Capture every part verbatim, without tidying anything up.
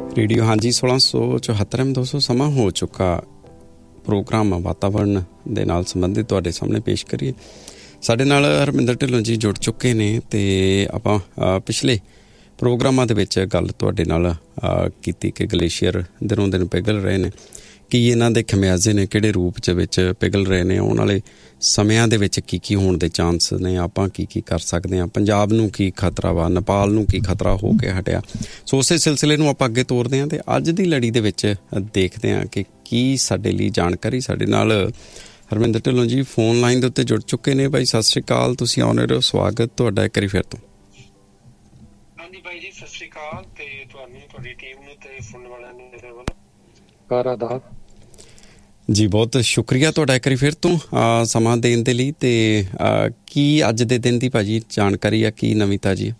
Radio ਹਾਂਜੀ ਸੋਲਾਂ ਸੌ ਚੁਹੱਤਰ ਐਮ ਦੋ ਸੌ ਸਮਾਂ ਹੋ ਚੁੱਕਾ। ਪ੍ਰੋਗਰਾਮ ਵਾਤਾਵਰਨ ਦੇ ਨਾਲ ਸੰਬੰਧਿਤ ਤੁਹਾਡੇ ਸਾਹਮਣੇ ਪੇਸ਼ ਕਰੀਏ। ਸਾਡੇ ਨਾਲ ਹਰਮਿੰਦਰ ਢਿੱਲੋਂ ਜੀ ਜੁੜ ਚੁੱਕੇ ਨੇ ਅਤੇ ਆਪਾਂ ਪਿਛਲੇ ਪ੍ਰੋਗਰਾਮਾਂ ਦੇ ਵਿੱਚ ਗੱਲ ਤੁਹਾਡੇ ਨਾਲ ਕੀਤੀ ਕਿ ਗਲੇਸ਼ੀਅਰ ਦਿਨੋਂ ਦਿਨ ਪਿਘਲ ਰਹੇ ਨੇ, ਕੀ ਇਹਨਾਂ ਦੇ ਖਮਿਆਜ਼ੇ ਨੇ, ਕਿਹੜੇ ਰੂਪ 'ਚ ਵਿੱਚ ਪਿਘਲ ਰਹੇ ਨੇ, ਆਉਣ ਵਾਲੇ ਸਮਿਆਂ ਦੇ ਵਿੱਚ ਕੀ ਕੀ ਹੋਣ ਦੇ ਚਾਂਸ ਨੇ, ਆਪਾਂ ਕੀ ਕੀ ਕਰ ਸਕਦੇ ਹਾਂ, ਪੰਜਾਬ ਨੂੰ ਕੀ ਖਤਰਾ ਵਾ, ਨੇਪਾਲ ਨੂੰ ਕੀ ਖਤਰਾ ਹੋ ਕੇ ਹਟਿਆ। ਸੋ ਉਸੇ ਸਿਲਸਿਲੇ ਨੂੰ ਆਪਾਂ ਅੱਗੇ ਤੋਰਦੇ ਹਾਂ ਅਤੇ ਅੱਜ ਦੀ ਲੜੀ ਦੇ ਵਿੱਚ ਦੇਖਦੇ ਹਾਂ ਕਿ ਕੀ ਸਾਡੇ ਲਈ ਜਾਣਕਾਰੀ। ਸਾਡੇ ਨਾਲ ਹਰਮਿੰਦਰ ਢਿੱਲੋਂ ਜੀ ਫੋਨ ਲਾਈਨ ਦੇ ਉੱਤੇ ਜੁੜ ਚੁੱਕੇ ਨੇ। ਬਾਈ ਸਤਿ ਸ਼੍ਰੀ ਅਕਾਲ, ਤੁਸੀਂ ਆਉਣੇ ਰਹੋ, ਸਵਾਗਤ ਤੁਹਾਡਾ ਇੱਕ ਵਾਰੀ ਫਿਰ ਤੋਂ। ਹਾਂਜੀ ਬਾਈ ਜੀ, ਸਤਿ ਸ਼੍ਰੀ ਅਕਾਲ ਤੇ ਤੁਹਾਨੂੰ, ਤੁਹਾਡੀ ਟੀਮ ਨੂੰ ਤੇ ਸੁਣਨ ਵਾਲਿਆਂ ਨੂੰ ਮੇਰੇ ਵੱਲੋਂ ਕਾਰ ਆਦਾਬ ਜੀ। ਬਹੁਤ ਸ਼ੁਕਰੀਆ ਤੁਹਾਡਾ ਇੱਕ ਵਾਰੀ ਫਿਰ ਤੋਂ ਸਮਾਂ ਦੇਣ ਦੇ ਲਈ। ਅਤੇ ਕੀ ਅੱਜ ਦੇ ਦਿਨ ਦੀ ਭਾਜੀ ਜਾਣਕਾਰੀ ਆ, ਕੀ ਨਵੀਂ ਤਾਜੀ?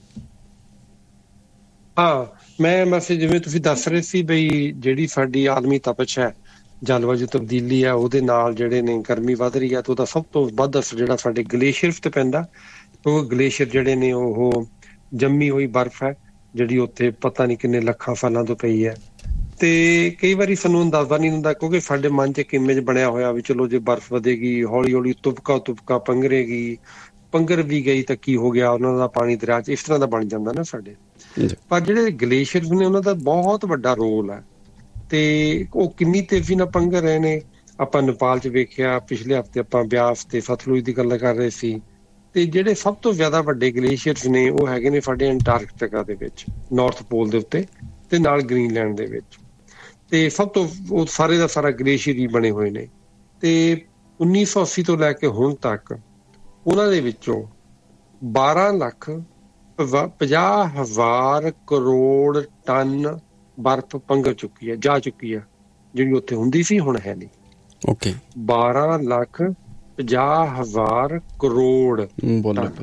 ਹਾਂ, ਮੈਂ ਬਸ ਜਿਵੇਂ ਤੁਸੀਂ ਦੱਸ ਰਹੇ ਸੀ ਬਈ ਜਿਹੜੀ ਸਾਡੀ ਆਲਮੀ ਤਪਸ਼ ਹੈ, ਜਲਵਾਯੂ ਤਬਦੀਲੀ ਆ, ਉਹਦੇ ਨਾਲ ਜਿਹੜੇ ਨੇ ਗਰਮੀ ਵੱਧ ਰਹੀ ਆ, ਤੇ ਉਹਦਾ ਸਭ ਤੋਂ ਵੱਧ ਅਸਰ ਜਿਹੜਾ ਸਾਡੇ ਗਲੇਸ਼ੀਅਰਸ ਤੇ ਪੈਂਦਾ। ਉਹ ਗਲੇਸ਼ੀਅਰ ਜਿਹੜੇ ਨੇ ਉਹ ਜੰਮੀ ਹੋਈ ਬਰਫ਼ ਹੈ ਜਿਹੜੀ ਉੱਥੇ ਪਤਾ ਨਹੀਂ ਕਿੰਨੇ ਲੱਖਾਂ ਸਾਲਾਂ ਤੋਂ ਪਈ ਹੈ। ਤੇ ਕਈ ਵਾਰੀ ਸਾਨੂੰ ਅੰਦਾਜ਼ਾ ਨਹੀਂ ਹੁੰਦਾ ਕਿਉਂਕਿ ਸਾਡੇ ਮਨ 'ਚ ਇੱਕ ਇਮੇਜ ਬਣਿਆ ਹੋਇਆ ਵੀ ਚਲੋ ਜੇ ਬਰਫ਼ ਵਧੇਗੀ ਹੌਲੀ ਹੌਲੀ ਤੁਪਕਾ ਤੁਪਕਾ ਪੰਘਰੇਗੀ, ਪੰਘਰ ਵੀ ਗਈ ਤਾਂ ਕੀ ਹੋ ਗਿਆ, ਉਹਨਾਂ ਦਾ ਪਾਣੀ ਦਰਿਆ 'ਚ ਇਸ ਤਰ੍ਹਾਂ ਦਾ ਬਣ ਜਾਂਦਾ ਨਾ ਸਾਡੇ। ਪਰ ਜਿਹੜੇ ਗਲੇਸ਼ੀਅਰਸ ਨੇ ਉਹਨਾਂ ਦਾ ਬਹੁਤ ਵੱਡਾ ਰੋਲ ਹੈ ਤੇ ਉਹ ਕਿੰਨੀ ਤੇਜ਼ੀ ਨਾਲ ਪੰਘਰ ਰਹੇ ਨੇ। ਆਪਾਂ ਨੇਪਾਲ 'ਚ ਵੇਖਿਆ, ਪਿਛਲੇ ਹਫ਼ਤੇ ਆਪਾਂ ਬਿਆਸ ਤੇ ਸਤਲੁਜ ਦੀ ਗੱਲ ਕਰ ਰਹੇ ਸੀ। ਤੇ ਜਿਹੜੇ ਸਭ ਤੋਂ ਜ਼ਿਆਦਾ ਵੱਡੇ ਗਲੇਸ਼ੀਅਰਸ ਨੇ ਉਹ ਹੈਗੇ ਨੇ ਸਾਡੇ ਅੰਟਾਰਕਟਿਕਾ ਦੇ ਵਿੱਚ, ਨਾਰਥ ਪੋਲ ਦੇ ਉੱਤੇ, ਤੇ ਨਾਲ ਗ੍ਰੀਨਲੈਂਡ ਦੇ ਵਿੱਚ। ਤੇ ਸਭ ਤੋਂ ਉਹ ਸਾਰੇ ਦਾ ਸਾਰਾ ਗਲੇਸ਼ੀਅਰ ਹੀ ਬਣੇ ਹੋਏ ਨੇ। ਤੇ ਉੱਨੀ ਸੌ ਅੱਸੀ ਤੋਂ ਲੈ ਕੇ ਹੁਣ ਤੱਕ ਉਹਨਾਂ ਦੇ ਵਿੱਚੋਂ ਬਾਰਾਂ ਲੱਖ ਪੰਜਾਹ ਹਜ਼ਾਰ ਕਰੋੜ ਟਨ ਬਰਫ਼ ਪੰਘਰ ਚੁੱਕੀ ਹੈ, ਜਾ ਚੁੱਕੀ ਹੈ, ਜਿਹੜੀ ਉੱਥੇ ਹੁੰਦੀ ਸੀ ਹੁਣ ਹੈ ਨਹੀਂ। ਓਕੇ, ਬਾਰਾਂ ਲੱਖ ਪੰਜਾਹ ਹਜ਼ਾਰ ਕਰੋੜ ਟਨ।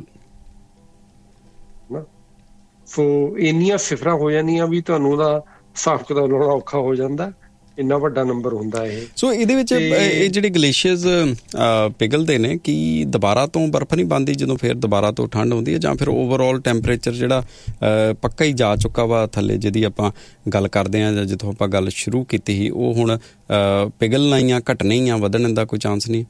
ਸੋ ਇੰਨੀਆਂ ਸਿਫਰਾਂ ਹੋ ਜਾਂਦੀਆਂ ਵੀ ਤੁਹਾਨੂੰ ਉਹਦਾ ਹਿਸਾਬ ਕਿਤਾਬ ਲਾਉਣਾ ਔਖਾ ਹੋ ਜਾਂਦਾ, ਇੰਨਾ ਵੱਡਾ ਨੰਬਰ ਹੁੰਦਾ ਇਹ। ਸੋ ਇਹਦੇ ਵਿੱਚ ਇਹ ਜਿਹੜੇ ਗਲੇਸ਼ੀਅਰਸ ਪਿਘਲਦੇ ਨੇ, ਕੀ ਦੁਬਾਰਾ ਤੋਂ ਬਰਫ਼ ਨਹੀਂ ਬਣਦੀ ਜਦੋਂ ਫਿਰ ਦੁਬਾਰਾ ਤੋਂ ਠੰਡ ਹੁੰਦੀ ਹੈ, ਜਾਂ ਫਿਰ ਓਵਰਆਲ ਟੈਂਪਰੇਚਰ ਜਿਹੜਾ ਪੱਕਾ ਹੀ ਜਾ ਚੁੱਕਾ ਵਾ ਥੱਲੇ, ਜਿਹਦੀ ਆਪਾਂ ਗੱਲ ਕਰਦੇ ਹਾਂ ਜਾਂ ਜਿੱਥੋਂ ਆਪਾਂ ਗੱਲ ਸ਼ੁਰੂ ਕੀਤੀ ਸੀ, ਉਹ ਹੁਣ ਪਿਘਲਣਾ ਹੀ ਆ, ਘਟਣਾ ਹੀ ਆ, ਵਧਣ ਦਾ ਕੋਈ ਚਾਂਸ ਨਹੀਂ?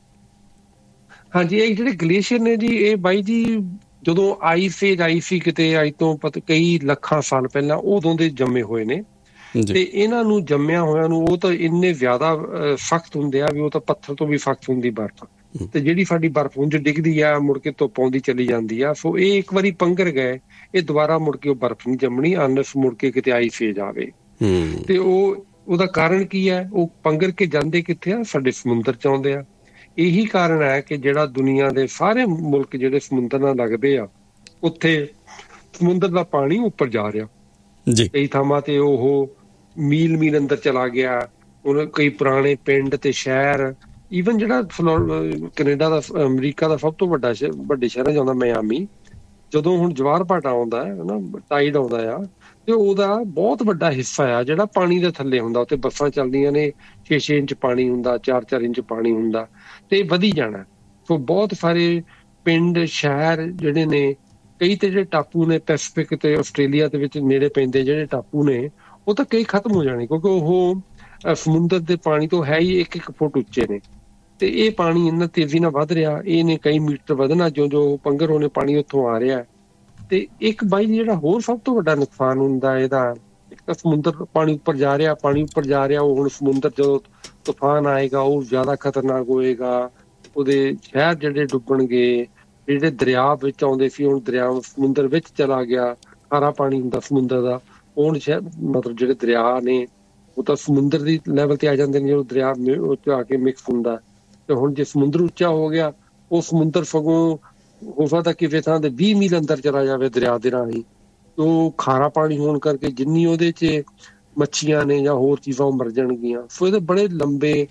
ਹਾਂਜੀ, ਇਹ ਜਿਹੜੇ ਗਲੇਸ਼ੀਅਰ ਨੇ ਜੀ, ਇਹ ਬਾਈ ਜੀ ਜਦੋਂ ਆਈਸ ਏਜ ਆਈ ਸੀ ਕਿਤੇ ਅੱਜ ਤੋਂ ਪਤਾ ਕਈ ਲੱਖਾਂ ਸਾਲ ਪਹਿਲਾਂ, ਉਦੋਂ ਦੇ ਜੰਮੇ ਹੋਏ ਨੇ। ਤੇ ਇਹਨਾਂ ਨੂੰ ਜੰਮਿਆ ਹੋਇਆਂ ਨੂੰ ਉਹ ਤਾਂ ਇੰਨੇ ਜ਼ਿਆਦਾ ਸਖਤ ਹੁੰਦੇ ਆ ਵੀ ਉਹ ਤਾਂ ਪੱਥਰ ਤੋਂ ਵੀ ਸਖਤ ਹੁੰਦੀ ਬਰਫ਼। ਤੇ ਜਿਹੜੀ ਸਾਡੀ ਬਰਫ਼ ਉਂਝ ਡਿੱਗਦੀ ਆ ਮੁੜ ਕੇ ਧੁੱਪ ਆਉਂਦੀ ਚਲੀ ਜਾਂਦੀ ਆ। ਸੋ ਇਹ ਇੱਕ ਵਾਰੀ ਪੰਘਰ ਗਏ, ਇਹ ਦੁਬਾਰਾ ਮੁੜ ਕੇ ਉਹ ਬਰਫ਼ ਨਹੀਂ ਜੰਮਣੀ ਅਨਲੈਸ ਮੁੜ ਕੇ ਕਿਤੇ ਆਈਸ ਏਜ ਆਵੇ। ਤੇ ਉਹ ਉਹਦਾ ਕਾਰਨ ਕੀ ਹੈ? ਉਹ ਪੰਘਰ ਕੇ ਜਾਂਦੇ ਕਿੱਥੇ ਆ? ਸਾਡੇ ਸਮੁੰਦਰ 'ਚ ਆਉਂਦੇ ਆ। ਇਹੀ ਕਾਰਨ ਹੈ ਕਿ ਜਿਹੜਾ ਦੁਨੀਆ ਦੇ ਸਾਰੇ ਮੁਲਕ ਜਿਹੜੇ ਸਮੁੰਦਰ ਨਾਲ ਲੱਗਦੇ ਆ, ਉੱਥੇ ਸਮੁੰਦਰ ਦਾ ਪਾਣੀ ਉੱਪਰ ਜਾ ਰਿਹਾ। ਕਈ ਥਾਵਾਂ ਤੇ ਉਹ ਮੀਲ ਮੀਲ ਅੰਦਰ ਚਲਾ ਗਿਆ। ਹੁਣ ਕਈ ਪੁਰਾਣੇ ਪਿੰਡ ਤੇ ਸ਼ਹਿਰ, ਈਵਨ ਜਿਹੜਾ ਕੈਨੇਡਾ ਦਾ, ਅਮਰੀਕਾ ਦਾ ਸਭ ਤੋਂ ਵੱਡਾ ਸ਼ਹਿਰ, ਵੱਡੇ ਸ਼ਹਿਰਾਂ 'ਚ ਆਉਂਦਾ ਮਿਆਮੀ, ਜਦੋਂ ਹੁਣ ਜਵਾਰ ਭਾਟਾ ਆਉਂਦਾ ਹੈ ਨਾ, ਟਾਈਡ ਆਉਂਦਾ ਆ, ਤੇ ਉਹਦਾ ਬਹੁਤ ਵੱਡਾ ਹਿੱਸਾ ਆ ਜਿਹੜਾ ਪਾਣੀ ਦੇ ਥੱਲੇ ਹੁੰਦਾ। ਉੱਥੇ ਬੱਸਾਂ ਚੱਲਦੀਆਂ ਨੇ, ਛੇ ਛੇ ਇੰਚ ਪਾਣੀ ਹੁੰਦਾ, ਚਾਰ ਚਾਰ ਇੰਚ ਪਾਣੀ ਹੁੰਦਾ, ਤੇ ਵਧੀ ਜਾਣਾ। ਸੋ ਬਹੁਤ ਸਾਰੇ ਪਿੰਡ ਸ਼ਹਿਰ ਜਿਹੜੇ ਨੇ, ਕਈ ਤੇ ਜਿਹੜੇ ਟਾਪੂ ਨੇ ਪੈਸੀਫਿਕ ਤੇ ਆਸਟ੍ਰੇਲੀਆ ਦੇ ਵਿੱਚ ਨੇੜੇ ਪੈਂਦੇ ਜਿਹੜੇ ਟਾਪੂ ਨੇ, ਉਹ ਤਾਂ ਕਈ ਖਤਮ ਹੋ ਜਾਣੇ ਕਿਉਂਕਿ ਉਹ ਸਮੁੰਦਰ ਦੇ ਪਾਣੀ ਤੋਂ ਹੈ ਹੀ ਇੱਕ ਇੱਕ ਫੁੱਟ ਉੱਚੇ ਨੇ। ਤੇ ਇਹ ਪਾਣੀ ਇੰਨਾ ਤੇਜ਼ੀ ਨਾਲ ਵੱਧ ਰਿਹਾ, ਇਹਨੇ ਕਈ ਮੀਟਰ ਵਧਣਾ ਜੋ ਜੋ ਪੰਘਰ ਹੋਣੇ ਪਾਣੀ ਉੱਥੋਂ ਆ ਰਿਹਾ। ਤੇ ਇੱਕ ਬਾਈ ਜਿਹੜਾ ਹੋਰ ਸਭ ਤੋਂ ਵੱਡਾ ਨੁਕਸਾਨ ਹੁੰਦਾ ਇਹਦਾ, ਇੱਕ ਤਾਂ ਸਮੁੰਦਰ ਪਾਣੀ ਉੱਪਰ ਜਾ ਰਿਹਾ, ਪਾਣੀ ਉੱਪਰ ਜਾ ਰਿਹਾ, ਉਹ ਹੁਣ ਸਮੁੰਦਰ ਜਦੋਂ ਤੂਫਾਨ ਆਏਗਾ ਉਹ ਜ਼ਿਆਦਾ ਖਤਰਨਾਕ ਹੋਏਗਾ। ਉਹਦੇ ਸ਼ਹਿਰ ਜਿਹੜੇ ਡੁੱਬਣਗੇ, ਜਿਹੜੇ ਦਰਿਆ ਵਿੱਚ ਆਉਂਦੇ ਸੀ ਹੁਣ ਦਰਿਆ ਸਮੁੰਦਰ ਵਿੱਚ ਚਲਾ ਗਿਆ, ਖਾਰਾ ਪਾਣੀ ਹੁੰਦਾ ਸਮੁੰਦਰ ਦਾ, ਹੁਣ ਸ਼ਹਿਰ ਮਤਲਬ ਜਿਹੜੇ ਦਰਿਆ ਨੇ ਉਹ ਤਾਂ ਸਮੁੰਦਰ ਦੀ ਲੈਵਲ ਤੇ ਆ ਜਾਂਦੇ ਨੇ, ਜਦੋਂ ਦਰਿਆ ਉਹ 'ਚ ਆ ਕੇ ਮਿਕਸ ਹੁੰਦਾ। ਤੇ ਹੁਣ ਜੇ ਸਮੁੰਦਰ ਉੱਚਾ ਹੋ ਗਿਆ, ਉਹ ਸਮੁੰਦਰ ਸਗੋਂ ਹੋ ਸਕਦਾ ਕਿਸੇ ਥਾਂ ਤੇ ਵੀਹ ਮੀਲ ਅੰਦਰ ਚਲਾ ਜਾਵੇ ਦਰਿਆ ਦੇ ਰਾਹੀਂ। ਉਹ ਖਾਰਾ ਪਾਣੀ ਹੋਣ ਕਰਕੇ ਜਿੰਨੀ ਉਹਦੇ 'ਚ ਮੱਛੀਆਂ ਨੇ ਜਾਂ ਹੋਰ ਚੀਜ਼ਾਂ ਉਹ ਮਰ ਜਾਣਗੀਆਂ। ਸੋ ਇਹਦੇ ਬੜੇ ਲੰਬੇ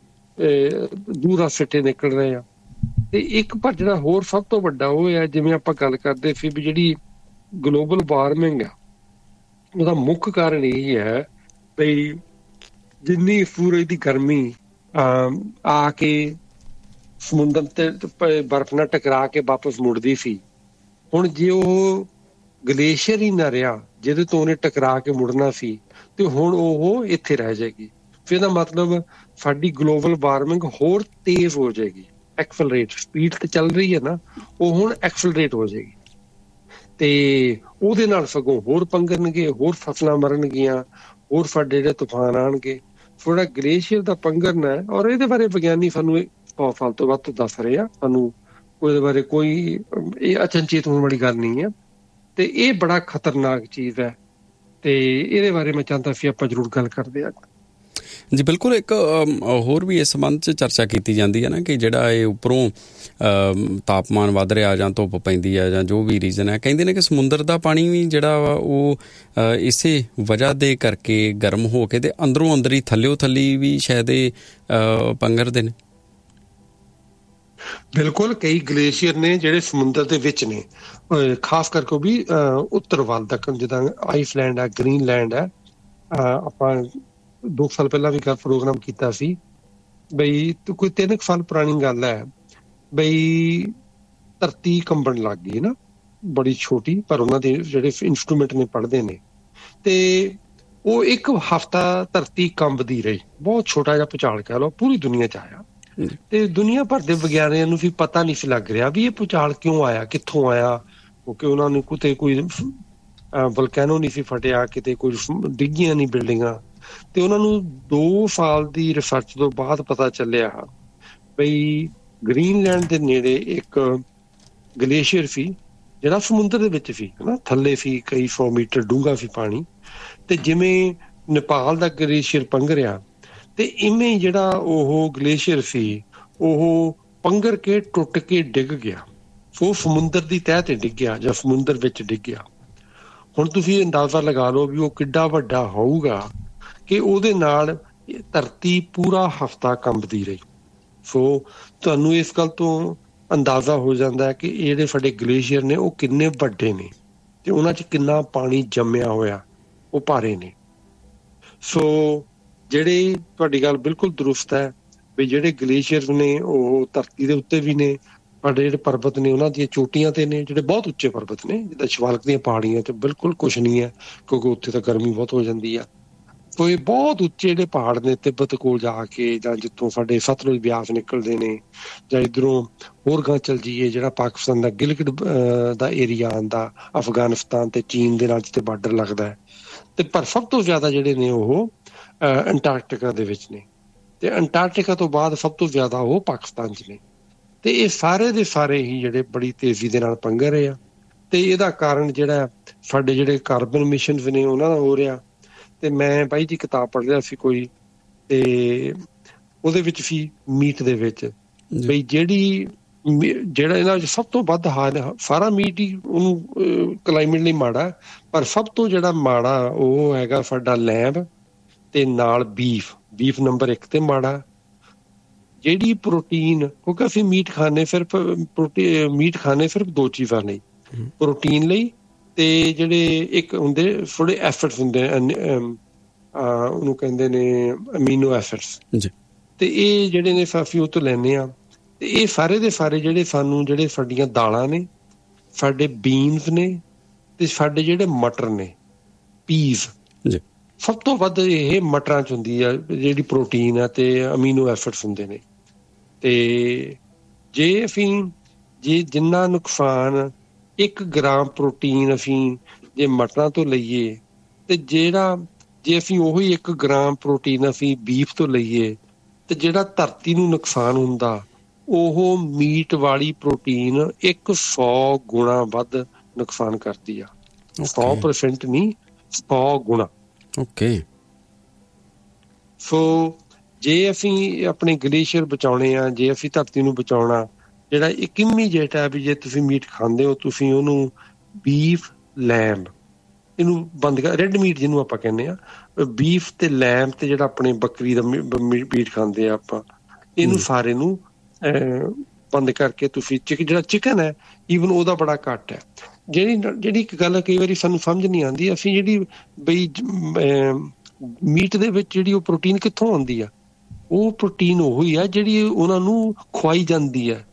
ਦੂਰ ਸਿੱਟੇ ਨਿਕਲ ਰਹੇ ਆ। ਤੇ ਇੱਕ ਪਰ ਜਿਹੜਾ ਹੋਰ ਸਭ ਤੋਂ ਵੱਡਾ ਉਹ ਹੈ, ਜਿਵੇਂ ਆਪਾਂ ਗੱਲ ਕਰਦੇ ਸੀ ਵੀ ਜਿਹੜੀ ਗਲੋਬਲ ਵਾਰਮਿੰਗ ਆ, ਉਹਦਾ ਮੁੱਖ ਕਾਰਨ ਇਹੀ ਹੈ ਬਈ ਜਿੰਨੀ ਸੂਰਜ ਦੀ ਗਰਮੀ ਆ ਕੇ ਸਮੁੰਦਰ ਤੇ ਬਰਫ਼ ਨਾਲ ਟਕਰਾ ਕੇ ਵਾਪਸ ਮੁੜਦੀ ਸੀ, ਹੁਣ ਜੇ ਉਹ ਗਲੇਸ਼ੀਅਰ ਹੀ ਨਾ ਰਿਹਾ ਜਿਹਦੇ ਤੋਂ ਉਹਨੇ ਟਕਰਾ ਕੇ ਮੁੜਨਾ ਸੀ, ਤੇ ਹੁਣ ਉਹ ਇੱਥੇ ਰਹਿ ਜਾਏਗੀ। ਫਿਰ ਇਹਦਾ ਮਤਲਬ ਸਾਡੀ ਗਲੋਬਲ ਵਾਰਮਿੰਗ ਹੋਰ ਤੇਜ਼ ਹੋ ਜਾਏਗੀ। ਐਕਸਲਰੇਟ ਸਪੀਡ ਤੇ ਚੱਲ ਰਹੀ ਹੈ ਨਾ, ਉਹ ਹੁਣ ਐਕਸਲਰੇਟ ਹੋ ਜਾਏਗੀ, ਤੇ ਉਹਦੇ ਨਾਲ ਸਗੋਂ ਹੋਰ ਪੰਗਰਨਗੇ, ਹੋਰ ਫਸਲਾਂ ਮਰਨਗੀਆਂ, ਹੋਰ ਸਾਡੇ ਜਿਹੜੇ ਤੂਫਾਨ ਆਉਣਗੇ। ਥੋੜਾ ਗਲੇਸ਼ੀਅਰ ਦਾ ਪੰਗਰਨਾ ਹੈ, ਔਰ ਇਹਦੇ ਬਾਰੇ ਵਿਗਿਆਨੀ ਸਾਨੂੰ ਸੌ ਸਾਲ ਤੋਂ ਵੱਧ ਦੱਸ ਰਹੇ ਆ, ਸਾਨੂੰ ਉਹਦੇ ਬਾਰੇ ਕੋਈ ਇਹ ਅਚਨਚੇਤ ਹੋਣ ਵਾਲੀ ਗੱਲ ਨਹੀਂ ਹੈ, ਤੇ ਇਹ ਬੜਾ ਖਤਰਨਾਕ ਚੀਜ਼ ਹੈ, ਤੇ ਇਹਦੇ ਬਾਰੇ ਮੈਂ ਚਾਹੁੰਦਾ ਸੀ ਆਪਾਂ ਜ਼ਰੂਰ ਗੱਲ ਕਰਦੇ ਹਾਂ ਜੀ। ਬਿਲਕੁਲ। ਇੱਕ ਹੋਰ ਵੀ ਇਸ ਸੰਬੰਧ 'ਚ ਚਰਚਾ ਕੀਤੀ ਜਾਂਦੀ ਹੈ ਨਾ ਕਿ ਜਿਹੜਾ ਇਹ ਉੱਪਰੋਂ ਤਾਪਮਾਨ ਵੱਧ ਰਿਹਾ ਜਾਂ ਧੁੱਪ ਪੈਂਦੀ ਹੈ ਜਾਂ ਜੋ ਵੀ ਰੀਜ਼ਨ ਹੈ, ਕਹਿੰਦੇ ਨੇ ਕਿ ਸਮੁੰਦਰ ਦਾ ਪਾਣੀ ਵੀ ਜਿਹੜਾ ਵਾ ਉਹ ਇਸੇ ਵਜ੍ਹਾ ਦੇ ਕਰਕੇ ਗਰਮ ਹੋ ਕੇ ਤੇ ਅੰਦਰੋਂ ਅੰਦਰ ਹੀ ਥੱਲਿਓ ਥੱਲੀ ਵੀ ਸ਼ਾਇਦ ਇਹ ਪੰਗਰਦੇ ਨੇ। ਬਿਲਕੁਲ। ਕਈ ਗਲੇਸ਼ੀਅਰ ਨੇ ਜਿਹੜੇ ਸਮੁੰਦਰ ਦੇ ਵਿੱਚ ਨੇ, ਖਾਸ ਕਰਕੇ ਉਹ ਵੀ ਉੱਤਰ ਵੱਲ ਤੱਕ, ਜਿੱਦਾਂ ਆਈਸਲੈਂਡ ਹੈ, ਗ੍ਰੀਨਲੈਂਡ ਹੈ। ਆਪਾਂ ਦੋ ਸਾਲ ਪਹਿਲਾਂ ਵੀ ਪ੍ਰੋਗਰਾਮ ਕੀਤਾ ਸੀ ਬਈ, ਕੋਈ ਤਿੰਨ ਕੁ ਸਾਲ ਪੁਰਾਣੀ ਗੱਲ ਹੈ ਬਈ, ਧਰਤੀ ਕੰਬਣ ਲੱਗ ਗਈ ਨਾ, ਬੜੀ ਛੋਟੀ, ਪਰ ਉਹਨਾਂ ਦੇ ਜਿਹੜੇ ਇੰਸਟਰੂਮੈਂਟ ਨੇ ਪੜ੍ਹਦੇ ਨੇ, ਤੇ ਉਹ ਇੱਕ ਹਫ਼ਤਾ ਧਰਤੀ ਕੰਬਦੀ ਰਹੀ। ਬਹੁਤ ਛੋਟਾ ਜਿਹਾ ਭੂਚਾਲ ਕਹਿ ਲਓ, ਪੂਰੀ ਦੁਨੀਆ 'ਚ ਆਇਆ, ਤੇ ਦੁਨੀਆ ਭਰ ਦੇ ਵਿਗਿਆਨੀਆਂ ਨੂੰ ਵੀ ਪਤਾ ਨਹੀਂ ਸੀ ਲੱਗ ਰਿਹਾ ਵੀ ਇਹ ਭੂਚਾਲ ਕਿਉਂ ਆਇਆ, ਕਿੱਥੋਂ ਆਇਆ, ਕਿਉਂਕਿ ਉਹਨਾਂ ਨੂੰ ਕਿਤੇ ਕੋਈ ਵਲਕੈਨੋ ਨਹੀਂ ਸੀ ਫਟਿਆ, ਕਿਤੇ ਕੋਈ ਡਿੱਗੀਆਂ ਨਹੀਂ ਬਿਲਡਿੰਗਾਂ। ਤੇ ਉਹਨਾਂ ਨੂੰ ਦੋ ਸਾਲ ਦੀ ਰਿਸਰਚ ਤੋਂ ਬਾਅਦ ਪਤਾ ਚੱਲਿਆ ਬਈ ਗ੍ਰੀਨਲੈਂਡ ਦੇ ਨੇੜੇ ਇੱਕ ਗਲੇਸ਼ੀਅਰ ਸੀ ਜਿਹੜਾ ਸਮੁੰਦਰ ਦੇ ਵਿੱਚ ਸੀ, ਹਨਾ, ਥੱਲੇ ਸੀ, ਕਈ ਸੌ ਮੀਟਰ ਡੂੰਘਾ ਸੀ ਪਾਣੀ, ਤੇ ਜਿਵੇਂ ਨੇਪਾਲ ਦਾ ਗਲੇਸ਼ੀਅਰ ਪੰਘਰਿਆ, ਤੇ ਇਵੇਂ ਜਿਹੜਾ ਉਹ ਗਲੇਸ਼ੀਅਰ ਸੀ ਉਹ ਪੰਘਰ ਕੇ ਟੁੱਟ ਕੇ ਡਿੱਗ ਗਿਆ। ਉਹ ਸਮੁੰਦਰ ਦੀ ਤਹਿ ਤੇ ਡਿੱਗਿਆ ਜਾਂ ਸਮੁੰਦਰ ਵਿੱਚ ਡਿੱਗਿਆ। ਹੁਣ ਤੁਸੀਂ ਅੰਦਾਜ਼ਾ ਲਗਾ ਲਓ ਵੀ ਉਹ ਕਿੱਡਾ ਵੱਡਾ ਹੋਊਗਾ ਕਿ ਉਹਦੇ ਨਾਲ ਧਰਤੀ ਪੂਰਾ ਹਫ਼ਤਾ ਕੰਬਦੀ ਰਹੀ। ਸੋ ਤੁਹਾਨੂੰ ਇਸ ਗੱਲ ਤੋਂ ਅੰਦਾਜ਼ਾ ਹੋ ਜਾਂਦਾ ਹੈ ਕਿ ਇਹ ਜਿਹੜੇ ਸਾਡੇ ਗਲੇਸ਼ੀਅਰ ਨੇ ਉਹ ਕਿੰਨੇ ਵੱਡੇ ਨੇ, ਤੇ ਉਹਨਾਂ 'ਚ ਕਿੰਨਾ ਪਾਣੀ ਜੰਮਿਆ ਹੋਇਆ, ਉਹ ਭਾਰੇ ਨੇ। ਸੋ ਜਿਹੜੇ, ਤੁਹਾਡੀ ਗੱਲ ਬਿਲਕੁਲ ਦਰੁਸਤ ਹੈ ਵੀ ਜਿਹੜੇ ਗਲੇਸ਼ੀਅਰ ਨੇ ਉਹ ਧਰਤੀ ਦੇ ਉੱਤੇ ਵੀ ਨੇ, ਸਾਡੇ ਜਿਹੜੇ ਪਰਬਤ ਨੇ ਉਹਨਾਂ ਦੀਆਂ ਚੋਟੀਆਂ ਤੇ ਨੇ, ਜਿਹੜੇ ਬਹੁਤ ਉੱਚੇ ਪਰਬਤ ਨੇ, ਜਿੱਦਾਂ ਸ਼ਿਵਾਲਿਕ ਦੀਆਂ ਪਹਾੜੀਆਂ 'ਚ ਬਿਲਕੁਲ ਕੁਛ ਨਹੀਂ ਹੈ, ਕਿਉਂਕਿ ਉੱਥੇ ਤਾਂ ਗਰਮੀ ਬਹੁਤ ਹੋ ਜਾਂਦੀ ਆ। ਕੋਈ ਬਹੁਤ ਉੱਚੇ ਜਿਹੜੇ ਪਹਾੜ ਨੇ ਤਿੱਬਤ ਕੋਲ ਜਾ ਕੇ, ਜਾਂ ਜਿੱਥੋਂ ਸਾਡੇ ਸਤਲੁਜ ਬਿਆਸ ਨਿਕਲਦੇ ਨੇ, ਜਾਂ ਇੱਧਰੋਂ ਹੋਰ ਗਾਂ ਚੱਲ ਜਾਈਏ, ਜਿਹੜਾ ਪਾਕਿਸਤਾਨ ਦਾ ਗਿਲਗਿਟ ਦਾ ਏਰੀਆ ਆਉਂਦਾ, ਅਫਗਾਨਿਸਤਾਨ ਤੇ ਚੀਨ ਦੇ ਨਾਲ ਜਿੱਥੇ ਬਾਰਡਰ ਲੱਗਦਾ ਹੈ, ਤੇ ਪਰ ਸਭ ਤੋਂ ਜ਼ਿਆਦਾ ਜਿਹੜੇ ਨੇ ਉਹ ਅੰਟਾਰਕਟਿਕਾ ਦੇ ਵਿੱਚ ਨੇ, ਤੇ ਅੰਟਾਰਕਟਿਕਾ ਤੋਂ ਬਾਅਦ ਸਭ ਤੋਂ ਜ਼ਿਆਦਾ ਉਹ ਪਾਕਿਸਤਾਨ 'ਚ ਨੇ। ਤੇ ਇਹ ਸਾਰੇ ਦੇ ਸਾਰੇ ਹੀ ਜਿਹੜੇ ਬੜੀ ਤੇਜ਼ੀ ਦੇ ਨਾਲ ਪੰਘਰ ਰਹੇ ਆ, ਤੇ ਇਹਦਾ ਕਾਰਨ ਜਿਹੜਾ ਸਾਡੇ ਜਿਹੜੇ ਕਾਰਬਨ ਮਿਸ਼ਨਸ ਨੇ ਉਹਨਾਂ ਦਾ ਹੋ ਰਿਹਾ। ਤੇ ਮੈਂ ਬਾਈ ਜੀ ਕਿਤਾਬ ਪੜ੍ਹ ਰਿਹਾ ਸੀ ਕੋਈ, ਤੇ ਉਹਦੇ ਵਿੱਚ ਸੀ ਮੀਟ ਦੇ ਵਿੱਚ ਬਈ ਜਿਹੜੀ ਜਿਹੜਾ ਇਹਨਾਂ ਵਿੱਚ ਸਭ ਤੋਂ ਵੱਧ ਹਾਲ, ਸਾਰਾ ਮੀਟ ਹੀ ਉਹਨੂੰ ਕਲਾਈਮੇਟ ਲਈ ਮਾੜਾ, ਪਰ ਸਭ ਤੋਂ ਜਿਹੜਾ ਮਾੜਾ ਉਹ ਹੈਗਾ ਸਾਡਾ ਲੈਂਬ, ਤੇ ਨਾਲ ਬੀਫ। ਬੀਫ ਨੰਬਰ ਇੱਕ ਤੇ ਮਾੜਾ। ਜਿਹੜੀ ਪ੍ਰੋਟੀਨ, ਕਿਉਂਕਿ ਅਸੀਂ ਮੀਟ ਖਾਂਦੇ ਸਿਰਫ ਪ੍ਰੋਟੀਨ, ਮੀਟ ਖਾਂਦੇ ਸਿਰਫ ਦੋ ਚੀਜ਼ਾਂ ਲਈ, ਪ੍ਰੋਟੀਨ ਲਈ, ਤੇ ਜਿਹੜੇ ਇੱਕ ਹੁੰਦੇ ਥੋੜੇ ਐਸਿਡਸ ਹੁੰਦੇ ਉਹਨੂੰ ਕਹਿੰਦੇ ਨੇ ਅਮੀਨੋ ਐਸਿਡਸ, ਤੇ ਇਹ ਜਿਹੜੇ ਨੇ ਅਸੀਂ ਉਹ ਤੋਂ ਲੈਂਦੇ ਹਾਂ। ਤੇ ਇਹ ਸਾਰੇ ਦੇ ਸਾਰੇ ਜਿਹੜੇ ਸਾਨੂੰ, ਜਿਹੜੇ ਸਾਡੀਆਂ ਦਾਲਾਂ ਨੇ, ਸਾਡੇ ਬੀਨਸ ਨੇ, ਤੇ ਸਾਡੇ ਜਿਹੜੇ ਮਟਰ ਨੇ, ਪੀਸ, ਸਭ ਤੋਂ ਵੱਧ ਇਹ ਮਟਰਾਂ 'ਚ ਹੁੰਦੀ ਆ ਜਿਹੜੀ ਪ੍ਰੋਟੀਨ ਆ ਤੇ ਅਮੀਨੋ ਐਸਿਡਸ ਹੁੰਦੇ ਨੇ। ਤੇ ਜੇ ਅਸੀਂ ਜੇ ਜਿੰਨਾ ਨੁਕਸਾਨ ਇੱਕ ਗ੍ਰਾਮ ਪ੍ਰੋਟੀਨ ਅਸੀਂ ਜੇ ਮਟਰਾਂ ਤੋਂ ਲਈਏ, ਤੇ ਜਿਹੜਾ ਜੇ ਅਸੀਂ ਉਹੀ ਇੱਕ ਗ੍ਰਾਮ ਪ੍ਰੋਟੀਨ ਅਸੀਂ ਬੀਫ ਤੋਂ ਲਈਏ, ਤੇ ਜਿਹੜਾ ਧਰਤੀ ਨੂੰ ਨੁਕਸਾਨ ਹੁੰਦਾ ਉਹ ਮੀਟ ਵਾਲੀ ਪ੍ਰੋਟੀਨ ਇੱਕ ਸੌ ਗੁਣਾ ਵੱਧ ਨੁਕਸਾਨ ਕਰਦੀ ਆ। ਸੌ ਪਰਸੈਂਟ ਨਹੀਂ, ਸੌ ਗੁਣਾ। ਓਕੇ। ਸੋ ਜੇ ਅਸੀਂ ਆਪਣੇ ਗਲੇਸ਼ੀਅਰ ਬਚਾਉਣੇ ਆ, ਜੇ ਅਸੀਂ ਧਰਤੀ ਨੂੰ ਬਚਾਉਣਾ, ਜਿਹੜਾ ਇੱਕ ਇਮੀਡੀਏਟ ਹੈ ਵੀ ਜੇ ਤੁਸੀਂ ਮੀਟ ਖਾਂਦੇ ਹੋ, ਤੁਸੀਂ ਉਹਨੂੰ ਬੀਫ, ਲੈਂਬ, ਇਹਨੂੰ ਬੰਦ ਕਰ, ਰੈੱਡ ਮੀਟ ਜਿਹਨੂੰ ਆਪਾਂ ਕਹਿੰਦੇ ਆ, ਬੀਫ ਤੇ ਲੈਂਬ, ਤੇ ਜਿਹੜਾ ਆਪਣੇ ਬੱਕਰੀ ਦਾ ਮੀਟ ਖਾਂਦੇ ਆ ਆਪਾਂ, ਇਹਨੂੰ ਸਾਰੇ ਨੂੰ ਬੰਦ ਕਰਕੇ ਤੁਸੀਂ ਚਿਕ ਜਿਹੜਾ ਚਿਕਨ ਹੈ ਈਵਨ ਉਹਦਾ ਬੜਾ ਘੱਟ ਹੈ। ਜਿਹੜੀ ਜਿਹੜੀ ਇੱਕ ਗੱਲ ਕਈ ਵਾਰੀ ਸਾਨੂੰ ਸਮਝ ਨਹੀਂ ਆਉਂਦੀ, ਅਸੀਂ ਜਿਹੜੀ ਬਈ ਮੀਟ ਦੇ ਵਿੱਚ ਜਿਹੜੀ ਉਹ ਪ੍ਰੋਟੀਨ ਕਿੱਥੋਂ ਆਉਂਦੀ ਆ, ਉਹ ਪ੍ਰੋਟੀਨ ਉਹੀ ਆ ਜਿਹੜੀ ਉਹਨਾਂ ਨੂੰ ਖਵਾਈ ਜਾਂਦੀ ਹੈ,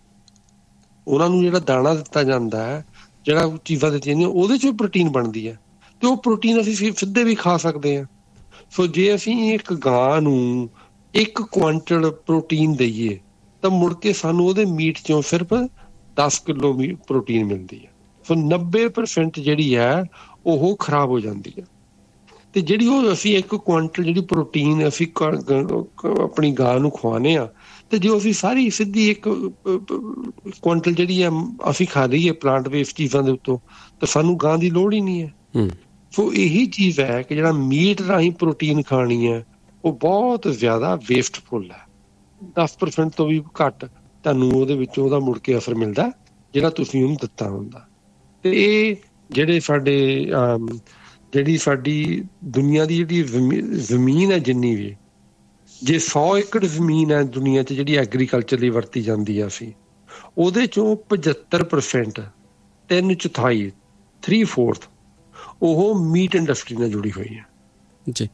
ਉਹਨਾਂ ਨੂੰ ਜਿਹੜਾ ਦਾਣਾ ਦਿੱਤਾ ਜਾਂਦਾ ਹੈ, ਜਿਹੜਾ ਚੀਜ਼ਾਂ ਦਿੱਤੀਆਂ ਜਾਂਦੀਆਂ ਉਹਦੇ 'ਚੋਂ ਪ੍ਰੋਟੀਨ ਬਣਦੀ ਹੈ। ਤੇ ਉਹ ਪ੍ਰੋਟੀਨ ਅਸੀਂ ਸਿੱਧੇ ਵੀ ਖਾ ਸਕਦੇ ਹਾਂ। ਸੋ ਜੇ ਅਸੀਂ ਇੱਕ ਗਾਂ ਨੂੰ ਇੱਕ ਕੁਆਂਟਲ ਪ੍ਰੋਟੀਨ ਦਈਏ ਤਾਂ ਮੁੜ ਕੇ ਸਾਨੂੰ ਉਹਦੇ ਮੀਟ ਚੋਂ ਸਿਰਫ ਦਸ ਕਿਲੋ ਮੀ ਪ੍ਰੋਟੀਨ ਮਿਲਦੀ ਹੈ। ਸੋ ਨੱਬੇ ਪਰਸੈਂਟ ਜਿਹੜੀ ਹੈ ਉਹ ਖਰਾਬ ਹੋ ਜਾਂਦੀ ਹੈ। ਤੇ ਜਿਹੜੀ ਉਹ ਅਸੀਂ ਇੱਕ ਕੁਆਂਟਲ ਜਿਹੜੀ ਪ੍ਰੋਟੀਨ ਅਸੀਂ ਆਪਣੀ ਗਾਂ ਨੂੰ ਖਵਾਉਂਦੇ ਹਾਂ, ਤੇ ਜੇ ਅਸੀਂ ਸਾਰੀ ਸਿੱਧੀ ਇੱਕ ਕੁਆਂਟਲ ਜਿਹੜੀ ਹੈ ਅਸੀਂ ਖਾ ਲਈਏ ਪਲਾਂਟ ਬੇਸਡ ਚੀਜ਼ਾਂ ਦੇ ਉੱਤੋਂ, ਤਾਂ ਸਾਨੂੰ ਗਾਂ ਦੀ ਲੋੜ ਹੀ ਨਹੀਂ ਹੈ। ਸੋ ਇਹੀ ਚੀਜ਼ ਹੈ ਕਿ ਜਿਹੜਾ ਮੀਟ ਰਾਹੀਂ ਪ੍ਰੋਟੀਨ ਖਾਣੀ ਹੈ ਉਹ ਬਹੁਤ ਜ਼ਿਆਦਾ ਵੇਸਟਫੁੱਲ ਹੈ। ਦਸ ਪਰਸੈਂਟ ਤੋਂ ਵੀ ਘੱਟ ਤੁਹਾਨੂੰ ਉਹਦੇ ਵਿੱਚੋਂ ਉਹਦਾ ਮੁੜ ਕੇ ਅਸਰ ਮਿਲਦਾ ਜਿਹੜਾ ਤੁਸੀਂ ਉਹਨੂੰ ਦਿੱਤਾ ਹੁੰਦਾ। ਤੇ ਇਹ ਜਿਹੜੇ ਸਾਡੇ ਜਿਹੜੀ ਸਾਡੀ ਦੁਨੀਆ ਦੀ ਜਿਹੜੀ ਜ਼ਮੀ ਜ਼ਮੀਨ ਹੈ ਜਿੰਨੀ ਵੀ, ਜੇ ਸੌ ਏਕੜ ਜ਼ਮੀਨ ਹੈ ਦੁਨੀਆ 'ਚ ਜਿਹੜੀ ਐਗਰੀਕਲਚਰ ਲਈ ਵਰਤੀ ਜਾਂਦੀ ਆ, ਅਸੀਂ ਉਹਦੇ ਚੋਂ ਪਝੱਤਰ ਪਰਸੈਂਟ ਤਿੰਨ ਚੌਥਾਈ ਥ੍ਰੀ ਫੋਰਥ ਉਹ ਮੀਟ ਇੰਡਸਟਰੀ ਨਾਲ ਜੁੜੀ ਹੋਈ ਹੈ ਜੀ।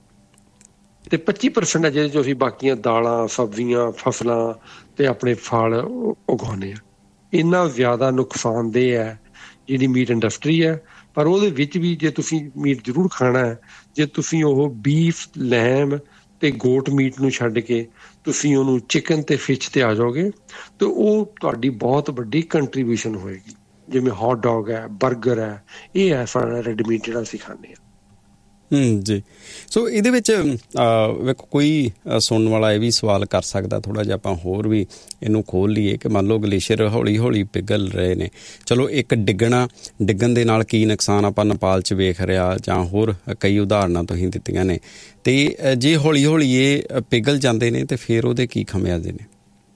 ਤੇ ਪੱਚੀ ਪਰਸੈਂਟ ਹੈ ਜਿਹਦੇ 'ਚੋਂ ਅਸੀਂ ਬਾਕੀਆਂ ਦਾਲਾਂ, ਸਬਜ਼ੀਆਂ, ਫਸਲਾਂ ਤੇ ਆਪਣੇ ਫਲ ਉਗਾਉਂਦੇ ਹਾਂ। ਇੰਨਾ ਜ਼ਿਆਦਾ ਨੁਕਸਾਨਦੇਹ ਹੈ ਜਿਹੜੀ ਮੀਟ ਇੰਡਸਟਰੀ ਹੈ। ਪਰ ਉਹਦੇ ਵਿੱਚ ਵੀ ਜੇ ਤੁਸੀਂ ਮੀਟ ਜ਼ਰੂਰ ਖਾਣਾ ਹੈ, ਜੇ ਤੁਸੀਂ ਉਹ ਬੀਫ, ਲੈਮ ਤੇ ਗੋਟ ਮੀਟ ਨੂੰ ਛੱਡ ਕੇ ਤੁਸੀਂ ਉਹਨੂੰ ਚਿਕਨ ਤੇ ਫਿਸ਼ ਤੇ ਆ ਜਾਓਗੇ ਤੇ ਉਹ ਤੁਹਾਡੀ ਬਹੁਤ ਵੱਡੀ ਕੰਟਰੀਬਿਊਸ਼ਨ ਹੋਏਗੀ। ਜਿਵੇਂ ਹੌਟ ਡੌਗ ਹੈ, ਬਰਗਰ ਹੈ, ਇਹ ਹੈ ਸਾਡਾ ਰੈਡ ਮੀਟ ਜਿਹੜਾ ਅਸੀਂ ਖਾਂਦੇ ਹਾਂ। ਹੂੰ ਜੀ। ਸੋ ਇਹਦੇ ਵਿੱਚ ਵੇਖੋ ਕੋਈ ਸੁਣਨ ਵਾਲਾ ਇਹ ਵੀ ਸਵਾਲ ਕਰ ਸਕਦਾ, ਥੋੜ੍ਹਾ ਜਿਹਾ ਆਪਾਂ ਹੋਰ ਵੀ ਇਹਨੂੰ ਖੋਲ੍ਹ ਲਈਏ ਕਿ ਮੰਨ ਲਓ ਗਲੇਸ਼ੀਅਰ ਹੌਲੀ ਹੌਲੀ ਪਿਘਲ ਰਹੇ ਨੇ, ਚਲੋ ਇੱਕ ਡਿੱਗਣਾ ਡਿੱਗਣ ਦੇ ਨਾਲ ਕੀ ਨੁਕਸਾਨ ਆਪਾਂ ਨੇਪਾਲ 'ਚ ਵੇਖ ਰਿਹਾ ਜਾਂ ਹੋਰ ਕਈ ਉਦਾਹਰਨਾਂ ਤੁਸੀਂ ਦਿੱਤੀਆਂ ਨੇ, ਤੇ ਜੇ ਹੌਲੀ ਹੌਲੀ ਇਹ ਪਿਘਲ ਜਾਂਦੇ ਨੇ ਤੇ ਫਿਰ ਉਹਦੇ ਕੀ ਖਮਿਆਜੇ ਨੇ?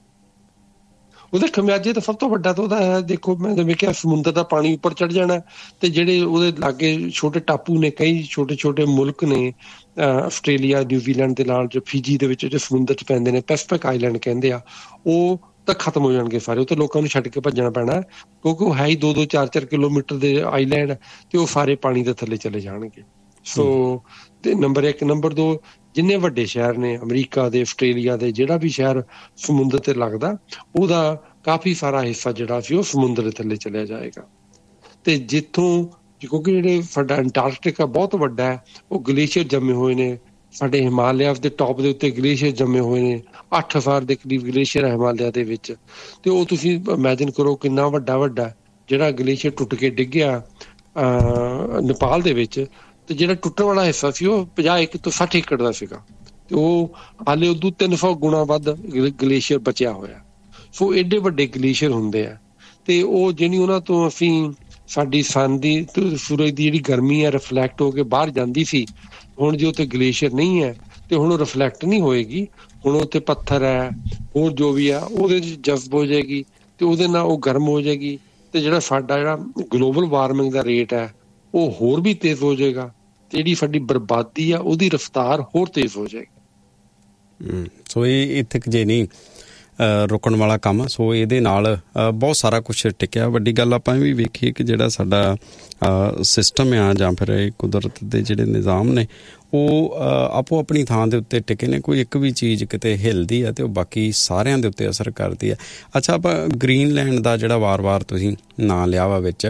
ਉਹਦੇ ਖਮਿਆਜੇ ਤਾਂ ਸਭ ਤੋਂ ਵੱਡਾ ਤਾਂ ਉਹਦਾ ਹੈ, ਦੇਖੋ ਮੈਂ ਜਿਵੇਂ ਕਿਹਾ ਸਮੁੰਦਰ ਦਾ ਪਾਣੀ ਉੱਪਰ ਚੜ੍ਹ ਜਾਣਾ ਤੇ ਜਿਹੜੇ ਉਹਦੇ ਲਾਗੇ ਛੋਟੇ ਟਾਪੂ ਨੇ, ਕਈ ਛੋਟੇ ਛੋਟੇ ਮੁਲਕ ਨੇ, ਆਸਟ੍ਰੇਲੀਆ, ਨਿਊਜ਼ੀਲੈਂਡ ਦੇ ਨਾਲ ਜੋ ਫਿਜੀ ਦੇ ਵਿੱਚ ਜੋ ਸਮੁੰਦਰ 'ਚ ਪੈਂਦੇ ਨੇ, ਪੈਸੀਫਿਕ ਆਈਲੈਂਡ ਕਹਿੰਦੇ ਆ, ਉਹ ਤਾਂ ਖਤਮ ਹੋ ਜਾਣਗੇ ਸਾਰੇ। ਉਹ ਤਾਂ ਲੋਕਾਂ ਨੂੰ ਛੱਡ ਕੇ ਭੱਜਣਾ ਪੈਣਾ ਕਿਉਂਕਿ ਉਹ ਹੈ ਹੀ ਦੋ ਦੋ ਚਾਰ ਚਾਰ ਕਿਲੋਮੀਟਰ ਦੇ ਆਈਲੈਂਡ ਤੇ ਉਹ ਸਾਰੇ ਪਾਣੀ ਦੇ ਥੱਲੇ ਚਲੇ ਜਾਣਗੇ। ਸੋ ਤੇ ਨੰਬਰ ਇੱਕ। ਨੰਬਰ ਦੋ, ਜਿੰਨੇ ਵੱਡੇ ਸ਼ਹਿਰ ਨੇ ਅਮਰੀਕਾ ਦੇ, ਆਸਟ੍ਰੇਲੀਆ ਦੇ, ਜਿਹੜਾ ਵੀ ਸ਼ਹਿਰ ਸਮੁੰਦਰ ਤੇ ਲੱਗਦਾ ਉਹਦਾ ਕਾਫੀ ਸਾਰਾ ਹਿੱਸਾ ਜਿਹੜਾ ਸੀ ਉਹ ਸਮੁੰਦਰ ਦੇ ਥੱਲੇ ਚਲਿਆ ਜਾਏਗਾ। ਤੇ ਜਿੱਥੋਂ ਕਿਉਂਕਿ ਜਿਹੜੇ ਸਾਡਾ ਅੰਟਾਰਕਟਿਕਾ ਬਹੁਤ ਵੱਡਾ ਹੈ, ਉਹ ਗਲੇਸ਼ੀਅਰ ਜੰਮੇ ਹੋਏ ਨੇ। ਸਾਡੇ ਹਿਮਾਲਿਆ ਦੇ ਟੌਪ ਦੇ ਉੱਤੇ ਗਲੇਸ਼ੀਅਰ ਜੰਮੇ ਹੋਏ ਨੇ, ਅੱਠ ਹਜ਼ਾਰ ਦੇ ਕਰੀਬ ਗਲੇਸ਼ੀਅਰ ਹੈ ਹਿਮਾਲਿਆ ਦੇ ਵਿੱਚ। ਤੇ ਉਹ ਤੁਸੀਂ ਇਮੈਜਿਨ ਕਰੋ ਕਿੰਨਾ ਵੱਡਾ ਵੱਡਾ ਜਿਹੜਾ ਗਲੇਸ਼ੀਅਰ ਟੁੱਟ ਕੇ ਡਿੱਗਿਆ ਨੇਪਾਲ ਦੇ ਵਿੱਚ, ਤੇ ਜਿਹੜਾ ਟੁੱਟਣ ਵਾਲਾ ਹਿੱਸਾ ਸੀ ਉਹ ਪੰਜਾਹ ਇੱਕ ਤੋਂ ਸੱਠ ਏਕੜ ਦਾ ਸੀਗਾ, ਤੇ ਉਹ ਹਾਲੇ ਉਦੋਂ ਤਿੰਨ ਸੌ ਗੁਣਾ ਵੱਧ ਗਲੇਸ਼ੀਅਰ ਬਚਿਆ ਹੋਇਆ। ਸੋ ਏਡੇ ਵੱਡੇ ਗਲੇਸ਼ੀਅਰ ਹੁੰਦੇ ਆ ਤੇ ਉਹ ਜਿਹੜੀ ਉਹਨਾਂ ਤੋਂ ਅਸੀਂ ਸਾਡੀ ਸਨ ਦੀ ਸੂਰਜ ਦੀ ਜਿਹੜੀ ਗਰਮੀ ਹੈ ਰਿਫਲੈਕਟ ਹੋ ਕੇ ਬਾਹਰ ਜਾਂਦੀ ਸੀ, ਹੁਣ ਜੇ ਉੱਥੇ ਗਲੇਸ਼ੀਅਰ ਨਹੀਂ ਹੈ ਤੇ ਹੁਣ ਉਹ ਰਿਫਲੈਕਟ ਨਹੀਂ ਹੋਏਗੀ। ਹੁਣ ਉੱਥੇ ਪੱਥਰ ਹੈ, ਹੋਰ ਜੋ ਵੀ ਆ ਉਹਦੇ 'ਚ ਜਜ਼ਬ ਹੋ ਜਾਏਗੀ ਤੇ ਉਹਦੇ ਨਾਲ ਉਹ ਗਰਮ ਹੋ ਜਾਏਗੀ, ਤੇ ਜਿਹੜਾ ਸਾਡਾ ਜਿਹੜਾ ਗਲੋਬਲ ਵਾਰਮਿੰਗ ਦਾ ਰੇਟ ਹੈ ਉਹ ਹੋਰ ਵੀ ਤੇਜ਼ ਹੋ ਜਾਏਗਾ, ਤੇ ਜਿਹੜੀ ਸਾਡੀ ਬਰਬਾਦੀ ਆ ਉਹਦੀ ਰਫਤਾਰ ਹੋਰ ਤੇਜ਼ ਹੋ ਜਾਏਗੀ। ਸੋ ਇਹ ਇੱਥੇ ਜੇ ਨਹੀਂ ਰੁਕਣ ਵਾਲਾ ਕੰਮ, ਸੋ ਇਹਦੇ ਨਾਲ ਬਹੁਤ ਸਾਰਾ ਕੁਛ ਟਿਕਿਆ। ਵੱਡੀ ਗੱਲ ਆਪਾਂ ਵੀ ਵੇਖੀਏ ਕਿ ਜਿਹੜਾ ਸਾਡਾ ਸਿਸਟਮ ਆ ਜਾਂ ਫਿਰ ਇਹ ਕੁਦਰਤ ਦੇ ਜਿਹੜੇ ਨਿਜ਼ਾਮ ਨੇ ਉਹ ਆਪੋ ਆਪਣੀ ਥਾਂ ਦੇ ਉੱਤੇ ਟਿਕੇ ਨੇ। ਕੋਈ ਇੱਕ ਵੀ ਚੀਜ਼ ਕਿਤੇ ਹਿੱਲਦੀ ਹੈ ਤੇ ਉਹ ਬਾਕੀ ਸਾਰਿਆਂ ਦੇ ਉੱਤੇ ਅਸਰ ਕਰਦੀ ਹੈ। ਅੱਛਾ, ਆਪਾਂ ਗ੍ਰੀਨਲੈਂਡ ਦਾ ਜਿਹੜਾ ਵਾਰ-ਵਾਰ ਤੁਸੀਂ ਨਾਂ ਲਿਆ ਵਾ ਵਿੱਚ,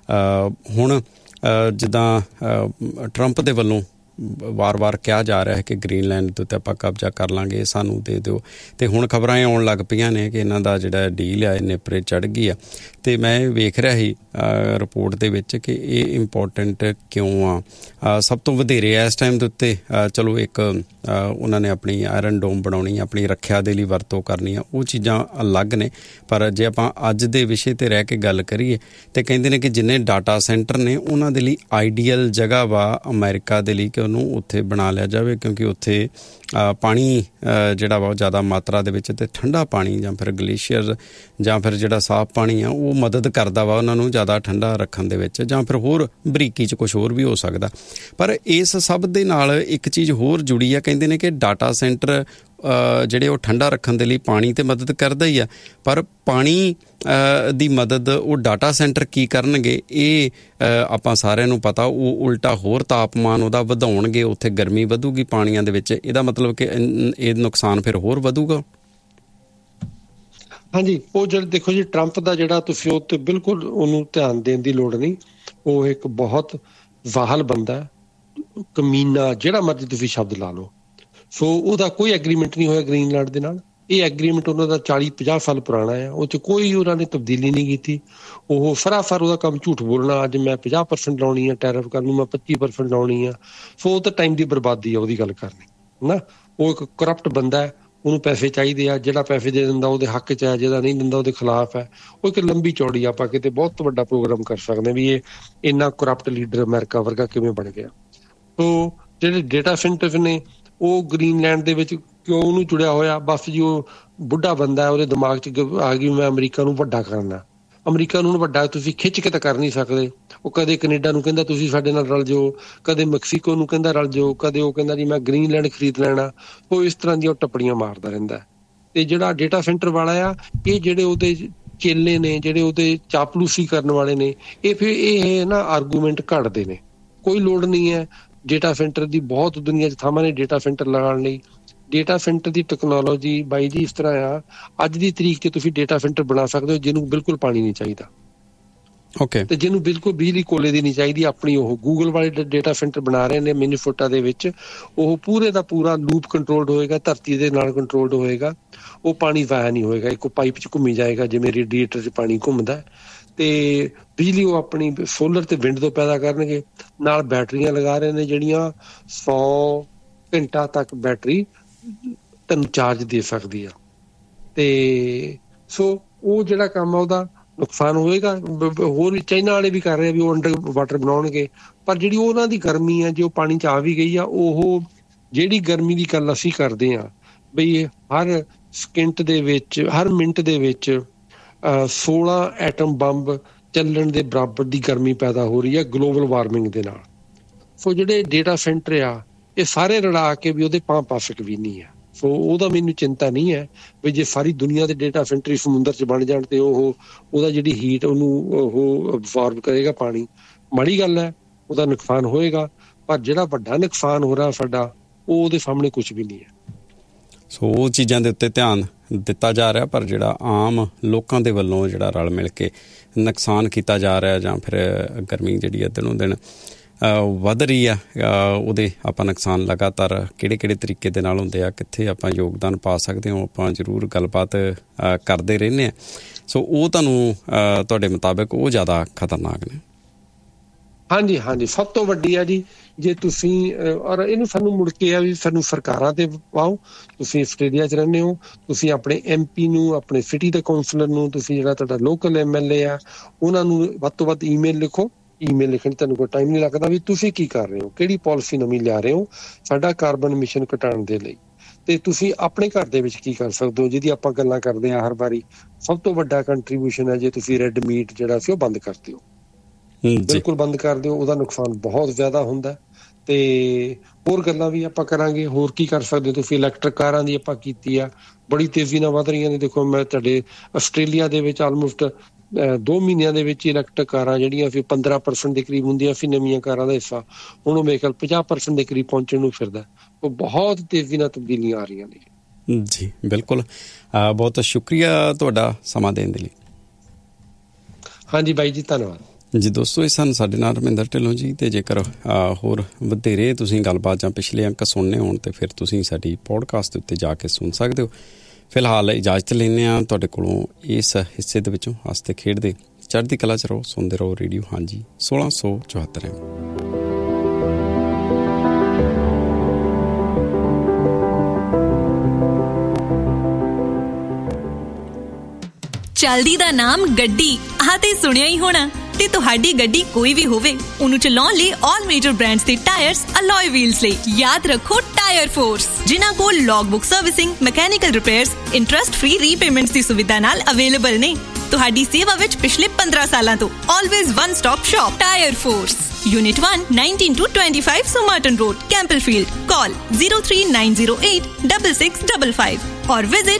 ਹੁਣ ਜਿੱਦਾਂ ਟਰੰਪ ਦੇ ਵੱਲੋਂ ਵਾਰ-ਵਾਰ ਕਿਹਾ ਜਾ ਰਿਹਾ ਹੈ ਕਿ ਗ੍ਰੀਨਲੈਂਡ ਦੇ ਉੱਤੇ ਆਪਾਂ ਕਬਜ਼ਾ ਕਰ ਲਾਂਗੇ, ਸਾਨੂੰ ਦੇ ਦਿਓ, ਅਤੇ ਹੁਣ ਖਬਰਾਂ ਇਹ ਆਉਣ ਲੱਗ ਪਈਆਂ ਨੇ ਕਿ ਇਹਨਾਂ ਦਾ ਜਿਹੜਾ ਡੀਲ ਆ ਇਹ ਨੇਪਰੇ ਚੜ੍ਹ ਗਈ ਆ। ਅਤੇ ਮੈਂ ਵੇਖ ਰਿਹਾ ਸੀ ਰਿਪੋਰਟ ਦੇ ਵਿੱਚ ਕਿ ਇਹ ਇੰਪੋਰਟੈਂਟ ਕਿਉਂ ਆ। ਸਭ ਤੋਂ ਵਧੇਰੇ ਇਸ ਟਾਈਮ ਦੇ ਉੱਤੇ ਚਲੋ ਇੱਕ ਉਹਨਾਂ ਨੇ ਆਪਣੀ ਆਇਰਨ ਡੋਮ ਬਣਾਉਣੀ, ਆਪਣੀ ਰੱਖਿਆ ਦੇ ਲਈ ਵਰਤੋਂ ਕਰਨੀ ਆ, ਉਹ ਚੀਜ਼ਾਂ ਅਲੱਗ ਨੇ। ਪਰ ਜੇ ਆਪਾਂ ਅੱਜ ਦੇ ਵਿਸ਼ੇ 'ਤੇ ਰਹਿ ਕੇ ਗੱਲ ਕਰੀਏ ਤਾਂ ਕਹਿੰਦੇ ਨੇ ਕਿ ਜਿੰਨੇ ਡਾਟਾ ਸੈਂਟਰ ਨੇ ਉਹਨਾਂ ਦੇ ਲਈ ਆਈਡੀਅਲ ਜਗ੍ਹਾ ਵਾ ਅਮਰੀਕਾ ਦੇ ਲਈ ਕਿ ਉਹਨੂੰ ਉੱਥੇ ਬਣਾ ਲਿਆ ਜਾਵੇ, ਕਿਉਂਕਿ ਉੱਥੇ ਪਾਣੀ ਜਿਹੜਾ ਵਾ ਉਹ ਜ਼ਿਆਦਾ ਮਾਤਰਾ ਦੇ ਵਿੱਚ, ਅਤੇ ਠੰਡਾ ਪਾਣੀ ਜਾਂ ਫਿਰ ਗਲੇਸ਼ੀਅਰ ਜਾਂ ਫਿਰ ਜਿਹੜਾ ਸਾਫ਼ ਪਾਣੀ ਆ ਉਹ ਮਦਦ ਕਰਦਾ ਵਾ ਉਹਨਾਂ ਨੂੰ ਜ਼ਿਆਦਾ ਠੰਡਾ ਰੱਖਣ ਦੇ ਵਿੱਚ, ਜਾਂ ਫਿਰ ਹੋਰ ਬਰੀਕੀ 'ਚ ਕੁਛ ਹੋਰ ਵੀ ਹੋ ਸਕਦਾ। ਪਰ ਇਸ ਸਭ ਦੇ ਨਾਲ ਇੱਕ ਚੀਜ਼ ਹੋਰ ਜੁੜੀ ਆ, ਕਹਿੰਦੇ ਨੇ ਕਿ ਡਾਟਾ ਸੈਂਟਰ ਜਿਹੜੇ ਉਹ ਠੰਡਾ ਰੱਖਣ ਦੇ ਲਈ ਪਾਣੀ ਤੇ ਮਦਦ ਕਰਦਾ ਹੀ ਆ, ਪਰ ਪਾਣੀ ਦੀ ਮਦਦ ਉਹ ਡਾਟਾ ਸੈਂਟਰ ਕੀ ਕਰਨਗੇ ਇਹ ਆਪਾਂ ਸਾਰਿਆਂ ਨੂੰ ਪਤਾ। ਉਹ ਉਲਟਾ ਹੋਰ ਤਾਪਮਾਨ ਉਹਦਾ ਵਧਾਉਣਗੇ, ਉੱਥੇ ਗਰਮੀ ਵਧੂਗੀ ਪਾਣੀਆਂ ਦੇ ਵਿੱਚ। ਇਹਦਾ ਮਤਲਬ ਕਿ ਇਹ ਨੁਕਸਾਨ ਫਿਰ ਹੋਰ ਵਧੂਗਾ। ਹਾਂਜੀ, ਉਹ ਜਿਹੜਾ ਦੇਖੋ ਜੀ ਟਰੰਪ ਦਾ ਜਿਹੜਾ ਤੁਸੀਂ ਉਹ ਤੇ ਬਿਲਕੁਲ ਉਹਨੂੰ ਧਿਆਨ ਦੇਣ ਦੀ ਲੋੜ ਨਹੀਂ। ਉਹ ਇੱਕ ਬਹੁਤ ਵਾਹਲ ਬੰਦਾ, ਕਮੀਨਾ, ਜਿਹੜਾ ਮਰਜ਼ੀ ਤੁਸੀਂ ਸ਼ਬਦ ਲਾ ਲਓ। ਸੋ ਉਹਦਾ ਕੋਈ ਐਗਰੀਮੈਂਟ ਨਹੀਂ ਹੋਇਆ ਗ੍ਰੀਨਲੈਂਡ ਦੇ ਨਾਲ। ਇਹ ਐਗਰੀਮੈਂਟ ਉਹਨਾਂ ਦਾ ਚਾਲੀ ਪੰਜਾਹ ਸਾਲ ਪੁਰਾਣਾ ਆ, ਉਹ 'ਚ ਕੋਈ ਉਹਨਾਂ ਨੇ ਤਬਦੀਲੀ ਨਹੀਂ ਕੀਤੀ। ਉਹ ਸਰਾਸਰ ਉਹਦਾ ਕੰਮ ਝੂਠ ਬੋਲਣਾ, ਅੱਜ ਮੈਂ ਪੰਜਾਹ ਪਰਸੈਂਟ ਲਾਉਣੀ ਆ ਟੈਰਿਫ, ਕਰਨ ਨੂੰ ਮੈਂ ਪੱਚੀ ਪਰਸੈਂਟ ਲਾਉਣੀ ਆ। ਸੋ ਉਹ ਤਾਂ ਟਾਈਮ ਦੀ ਬਰਬਾਦੀ ਆ ਉਹਦੀ ਗੱਲ ਕਰਨੀ ਨਾ। ਉਹ ਇੱਕ ਕਰਪਟ ਬੰਦਾ ਹੈ, ਉਹਨੂੰ ਪੈਸੇ ਚਾਹੀਦੇ ਆ, ਜਿਹੜਾ ਪੈਸੇ ਦੇ ਦਿੰਦਾ ਉਹਦੇ ਹੱਕ 'ਚ ਹੈ, ਜਿਹੜਾ ਨਹੀਂ ਦਿੰਦਾ ਉਹਦੇ ਖਿਲਾਫ ਹੈ। ਉਹ ਇੱਕ ਲੰਬੀ ਚੌੜੀ ਆਪਾਂ ਕਿਤੇ ਬਹੁਤ ਵੱਡਾ ਪ੍ਰੋਗਰਾਮ ਕਰ ਸਕਦੇ ਵੀ ਇਹ ਇੰਨਾ ਕਰਪਟ ਲੀਡਰ ਅਮਰੀਕਾ ਵਰਗਾ ਕਿਵੇਂ ਬਣ ਗਿਆ। ਸੋ ਜਿਹੜੇ ਡੇਟਾ ਸੈਂਟਰਸ ਨੇ ਉਹ ਗ੍ਰੀਨਲੈਂਡ ਦੇ ਵਿੱਚ ਕਿਉਂ ਉਹਨੂੰ ਜੁੜਿਆ ਹੋਇਆ? ਬਸ ਜੀ ਉਹ ਬੁੱਢਾ ਬੰਦਾ, ਉਹਦੇ ਦਿਮਾਗ 'ਚ ਆ ਗਈ ਮੈਂ ਅਮਰੀਕਾ ਨੂੰ ਵੱਡਾ ਕਰਨਾ। ਅਮਰੀਕਾ ਨੂੰ ਵੱਡਾ ਤੁਸੀਂ ਖਿੱਚ ਕੇ ਤਾਂ ਕਰ ਨਹੀਂ ਸਕਦੇ। ਉਹ ਕਦੇ ਕੈਨੇਡਾ ਨੂੰ ਕਹਿੰਦਾ ਤੁਸੀਂ ਸਾਡੇ ਨਾਲ ਰਲ ਜਾਓ, ਕਦੇ ਮੈਕਸੀਕੋ ਨੂੰ ਕਹਿੰਦਾ ਰਲ ਜਾਓ, ਕਦੇ ਉਹ ਕਹਿੰਦਾ ਜੀ ਮੈਂ ਗ੍ਰੀਨਲੈਂਡ ਖਰੀਦ ਲੈਣਾ। ਉਹ ਇਸ ਤਰ੍ਹਾਂ ਦੀਆਂ ਉਹ ਟੱਪੜੀਆਂ ਮਾਰਦਾ ਰਹਿੰਦਾ। ਤੇ ਜਿਹੜਾ ਡੇਟਾ ਸੈਂਟਰ ਵਾਲਾ ਆ, ਇਹ ਜਿਹੜੇ ਉਹਦੇ ਚੇਲੇ ਨੇ, ਜਿਹੜੇ ਉਹਦੇ ਚਾਪਲੂਸੀ ਕਰਨ ਵਾਲੇ ਨੇ, ਇਹ ਫਿਰ ਇਹ ਨਾ ਆਰਗੂਮੈਂਟ ਘੜਦੇ ਨੇ। ਕੋਈ ਲੋੜ ਨਹੀਂ ਹੈ ਡੇਟਾ ਸੈਂਟਰ ਦੀ। ਬਹੁਤ ਦੁਨੀਆ 'ਚ ਥਾਵਾਂ ਨੇ ਡੇਟਾ ਸੈਂਟਰ ਲਗਾਉਣ ਲਈ। ਡੇਟਾ ਸੈਂਟਰ ਦੀ ਟੈਕਨੋਲੋਜੀ ਬਾਈ ਜੀ ਇਸ ਤਰ੍ਹਾਂ ਆ, ਅੱਜ ਦੀ ਤਰੀਕ 'ਚ ਤੁਸੀਂ ਡੇਟਾ ਸੈਂਟਰ ਬਣਾ ਸਕਦੇ ਹੋ ਜਿਹਨੂੰ ਬਿਲਕੁਲ ਪਾਣੀ ਨਹੀਂ ਚਾਹੀਦਾ। ਓਕੇ। ਤੇ ਜਿਹਨੂੰ ਬਿਲਕੁਲ ਬਿਜਲੀ ਕੋਲੇ ਦੀ ਨਹੀਂ ਚਾਹੀਦੀ। ਆਪਣੀ ਉਹ ਗੂਗਲ ਵਾਲੇ ਡੇਟਾ ਸੈਂਟਰ ਬਣਾ ਰਹੇ ਨੇ ਮਿਨੀਸੋਟਾ ਦੇ ਵਿੱਚ। ਉਹ ਪੂਰੇ ਦਾ ਪੂਰਾ ਲੂਪ ਕੰਟਰੋਲਡ ਹੋਏਗਾ, ਧਰਤੀ ਦੇ ਨਾਲ ਕੰਟਰੋਲਡ ਹੋਏਗਾ। ਉਹ ਪਾਣੀ ਵਾਇਆ ਨਹੀਂ ਹੋਏਗਾ, ਇੱਕ ਪਾਈਪ 'ਚ ਘੁੰਮੀ ਜਾਏਗਾ ਜਿਵੇਂ ਰੇਡੀਏਟਰ 'ਚ ਪਾਣੀ ਘੁੰਮਦਾ। ਤੇ ਬਿਜਲੀ ਉਹ ਆਪਣੀ ਸੋਲਰ ਤੇ ਵਿੰਡ ਤੋਂ ਪੈਦਾ ਕਰਨਗੇ। ਨਾਲ ਬੈਟਰੀਆਂ ਲਗਾ ਰਹੇ ਨੇ ਜਿਹੜੀਆਂ ਸੌ ਘੰਟਾ ਤੱਕ ਬੈਟਰੀ ਤੈਨੂੰ ਚਾਰਜ ਦੇ ਸਕਦੀ ਆ। ਤੇ ਸੋ ਉਹ ਜਿਹੜਾ ਕੰਮ ਆ ਉਹਦਾ ਨੁਕਸਾਨ ਹੋਏਗਾ। ਹੋਰ ਵੀ ਚਾਈਨਾ ਵਾਲੇ ਵੀ ਕਰ ਰਹੇ ਆ ਵੀ ਉਹ ਅੰਡਰ ਵਾਟਰ ਬਣਾਉਣਗੇ, ਪਰ ਜਿਹੜੀ ਉਹਨਾਂ ਦੀ ਗਰਮੀ ਆ ਜੋ ਪਾਣੀ 'ਚ ਆ ਵੀ ਗਈ ਆ, ਉਹ ਜਿਹੜੀ ਗਰਮੀ ਦੀ ਗੱਲ ਅਸੀਂ ਕਰਦੇ ਹਾਂ ਬਈ ਹਰ ਸਕਿੰਟ ਦੇ ਵਿੱਚ, ਹਰ ਮਿੰਟ ਦੇ ਵਿੱਚ ਸੋਲਾਂ ਐਟਮ ਬੰਬ ਚੱਲਣ ਦੇ ਬਰਾਬਰ ਦੀ ਗਰਮੀ ਪੈਦਾ ਹੋ ਰਹੀ ਹੈ ਗਲੋਬਲ ਵਾਰਮਿੰਗ ਦੇ ਨਾਲ। ਸੋ ਜਿਹੜੇ ਡੇਟਾ ਸੈਂਟਰ ਆ ਇਹ ਸਾਰੇ ਰਲਾ ਕੇ ਵੀ ਉਹਦੇ ਪਾਂ ਪਾਸਕ ਵੀ ਨਹੀਂ ਆ। ਸੋ ਉਹਦਾ ਮੈਨੂੰ ਚਿੰਤਾ ਨਹੀਂ ਹੈ ਵੀ ਜੇ ਸਾਰੀ ਦੁਨੀਆ ਦੇ ਡੇਟਾ ਸੈਂਟਰ ਸਮੁੰਦਰ 'ਚ ਬਣ ਜਾਣ ਤੇ ਉਹ ਉਹਦਾ ਜਿਹੜੀ ਹੀਟ ਉਹਨੂੰ ਉਹ ਅਬਜ਼ੌਰਬ ਕਰੇਗਾ ਪਾਣੀ। ਮਾੜੀ ਗੱਲ ਹੈ, ਉਹਦਾ ਨੁਕਸਾਨ ਹੋਏਗਾ। ਪਰ ਜਿਹੜਾ ਵੱਡਾ ਨੁਕਸਾਨ ਹੋ ਰਿਹਾ ਸਾਡਾ, ਉਹ ਉਹਦੇ ਸਾਹਮਣੇ ਕੁਛ ਵੀ ਨਹੀਂ ਹੈ। ਸੋ ਉਹ ਚੀਜ਼ਾਂ ਦੇ ਉੱਤੇ ਧਿਆਨ ਦਿੱਤਾ ਜਾ ਰਿਹਾ, ਪਰ ਜਿਹੜਾ ਆਮ ਲੋਕਾਂ ਦੇ ਵੱਲੋਂ ਜਿਹੜਾ ਰਲ ਮਿਲ ਕੇ ਨੁਕਸਾਨ ਕੀਤਾ ਜਾ ਰਿਹਾ ਜਾਂ ਫਿਰ ਗਰਮੀ ਜਿਹੜੀ ਹੈ ਦਿਨੋਂ ਦਿਨ ਵੱਧ ਰਹੀ ਆ, ਉਹਦੇ ਆਪਾਂ ਨੁਕਸਾਨ ਲਗਾਤਾਰ ਕਿਹੜੇ ਕਿਹੜੇ ਤਰੀਕੇ ਦੇ ਨਾਲ ਹੁੰਦੇ ਆ, ਕਿੱਥੇ ਆਪਾਂ ਯੋਗਦਾਨ ਪਾ ਸਕਦੇ ਹੋ, ਆਪਾਂ ਜ਼ਰੂਰ ਗੱਲਬਾਤ ਕਰਦੇ ਰਹਿੰਦੇ ਹਾਂ। ਸੋ ਉਹ ਤੁਹਾਨੂੰ ਤੁਹਾਡੇ ਮੁਤਾਬਿਕ ਉਹ ਜ਼ਿਆਦਾ ਖਤਰਨਾਕ ਨੇ? ਹਾਂਜੀ ਹਾਂਜੀ, ਸਭ ਤੋਂ ਵੱਡੀ ਆ ਜੀ ਜੇ ਤੁਸੀਂ, ਔਰ ਇਹਨੂੰ ਸਾਨੂੰ ਮੁੜ ਕੇ ਆ ਵੀ ਸਾਨੂੰ ਸਰਕਾਰਾਂ ਤੇ ਪਾਓ। ਤੁਸੀਂ ਆਸਟ੍ਰੇਲੀਆ 'ਚ ਰਹਿੰਦੇ ਹੋ, ਤੁਸੀਂ ਆਪਣੇ ਐਮ ਪੀ ਨੂੰ, ਆਪਣੇ ਸਿਟੀ ਦੇ ਕਾਉਂਸਲਰ ਨੂੰ, ਤੁਸੀਂ ਜਿਹੜਾ ਤੁਹਾਡਾ ਲੋਕਲ ਐਮ ਐਲ ਏ ਆ, ਉਹਨਾਂ ਨੂੰ ਵੱਧ ਤੋਂ ਵੱਧ ਈਮੇਲ ਲਿਖੋ। ਈਮੇਲ ਲਿਖਣ ਤੁਹਾਨੂੰ ਕੋਈ ਟਾਈਮ ਨਹੀਂ ਲੱਗਦਾ ਵੀ ਤੁਸੀਂ ਕੀ ਕਰ ਰਹੇ ਹੋ, ਕਿਹੜੀ ਪਾਲਿਸੀ ਨਵੀਂ ਲਿਆ ਰਹੇ ਹੋ ਸਾਡਾ ਕਾਰਬਨ ਮਿਸ਼ਨ ਘਟਾਉਣ ਦੇ ਲਈ, ਤੇ ਤੁਸੀਂ ਆਪਣੇ ਘਰ ਦੇ ਵਿੱਚ ਕੀ ਕਰ ਸਕਦੇ ਹੋ, ਜਿਹਦੀ ਆਪਾਂ ਗੱਲਾਂ ਕਰਦੇ ਹਾਂ ਹਰ ਵਾਰੀ। ਸਭ ਤੋਂ ਵੱਡਾ ਕੰਟਰੀਬਿਊਸ਼ਨ ਹੈ ਜੇ ਤੁਸੀਂ ਰੈੱਡ ਮੀਟ ਜਿਹੜਾ ਸੀ ਉਹ ਬੰਦ ਕਰ ਦਿਓ, ਬਿਲਕੁਲ ਬੰਦ ਕਰ ਦਿਓ। ਉਹਦਾ ਨੁਕਸਾਨ ਬਹੁਤ ਜ਼ਿਆਦਾ ਹੁੰਦਾ। ਤੇ ਹੋਰ ਗੱਲਾਂ ਵੀ ਆਪਾਂ ਕਰਾਂਗੇ। ਹੋਰ ਕੀ ਕਰ ਸਕਦੇ ਹੋ ਤੁਸੀਂ? ਇਲੈਕਟ੍ਰਿਕ ਕਾਰਾਂ ਦੀ ਆਪਾਂ ਕੀਤੀ ਆ, ਬੜੀ ਤੇਜ਼ੀ ਨਾਲ ਵੱਧ ਰਹੀਆਂ ਨੇ। ਦੇਖੋ ਮੈਂ ਤੁਹਾਡੇ ਆਸਟ੍ਰੇਲੀਆ ਦੇ ਵਿੱਚ ਆਲਮੋਸਟ ਦੋ ਮਹੀਨਿਆਂ ਦੇ ਵਿੱਚ ਇਲੈਕਟ੍ਰਿਕ ਕਾਰਾਂ ਜਿਹੜੀਆਂ ਸੀ ਪੰਦਰਾਂ ਪਰਸੈਂਟ ਦੇ ਕਰੀਬ ਹੁੰਦੀਆਂ ਸੀ ਨਵੀਆਂ ਕਾਰਾਂ ਦਾ ਹਿੱਸਾ, ਹੁਣ ਉਹ ਮੇਰੇ ਖਿਆਲ ਪੰਜਾਹ ਪਰਸੈਂਟ ਦੇ ਕਰੀਬ ਪਹੁੰਚਣ ਨੂੰ ਫਿਰਦਾ। ਉਹ ਬਹੁਤ ਤੇਜ਼ੀ ਨਾਲ ਤਬਦੀਲੀਆਂ ਆ ਰਹੀਆਂ ਨੇ। ਜੀ ਬਿਲਕੁਲ, ਬਹੁਤ ਸ਼ੁਕਰੀਆ ਤੁਹਾਡਾ ਸਮਾਂ ਦੇਣ ਦੇ ਲਈ। ਹਾਂਜੀ ਬਾਈ ਜੀ, ਧੰਨਵਾਦ ਜੀ। ਦੋਸਤੋ, ਇਹ ਸਨ ਸਾਡੇ ਨਾਲ ਰਮਿੰਦਰ ਢਿੱਲੋਂ ਜੀ। ਅਤੇ ਜੇਕਰ ਹੋਰ ਵਧੇਰੇ ਤੁਸੀਂ ਗੱਲਬਾਤ ਜਾਂ ਪਿਛਲੇ ਅੰਕ ਸੁਣਨੇ ਹੋਣ ਤਾਂ ਫਿਰ ਤੁਸੀਂ ਸਾਡੀ ਪੋਡਕਾਸਟ ਦੇ ਉੱਤੇ ਜਾ ਕੇ ਸੁਣ ਸਕਦੇ ਹੋ। ਫਿਲਹਾਲ ਇਜਾਜ਼ਤ ਲੈਂਦੇ ਹਾਂ ਤੁਹਾਡੇ ਕੋਲੋਂ ਇਸ ਹਿੱਸੇ ਦੇ ਵਿੱਚੋਂ। ਹੱਸਦੇ ਖੇਡਦੇ ਚੜ੍ਹਦੀ ਕਲਾ 'ਚ ਰਹੋ, ਸੁਣਦੇ ਰਹੋ ਰੇਡੀਓ ਹਾਂਜੀ ਸੋਲਾਂ ਸੌ ਚੁਹੱਤਰ। ਚਲਦੀ ਦਾ ਨਾਮ ਗੱਡੀ, ਆਹ ਤੇ ਸੁਣਿਆ ਹੀ ਹੋਣਾ। ਤੇ ਤੁਹਾਡੀ ਗੱਡੀ ਕੋਈ ਵੀ ਹੋਵੇ, ਉਹਨੂੰ ਚਲਾਉਣ ਲਈ ਆਲ ਮੇਜਰ ਬ੍ਰਾਂਡਸ ਦੇ ਟਾਇਰਸ, ਅਲੋਏ ਵੀਲਸ ਲਈ ਯਾਦ ਰੱਖੋ ਟਾਇਰ ਫੋਰਸ, ਜਿਨ੍ਹਾਂ ਕੋਲ log book servicing, mechanical repairs, interest free repayments ਦੀ ਸੁਵਿਧਾ ਨਾਲ ਅਵੇਲੇਬਲ ਨੇ। ਤੁਹਾਡੀ ਸੇਵਾ ਵਿੱਚ ਪਿਛਲੇ ਪੰਦਰਾਂ ਸਾਲਾਂ ਤੋਂ always one stop shop tyre force, unit one, nineteen to twenty-five Somerton Road, Campbellfield. Call zero three nine zero eight six six five five or visit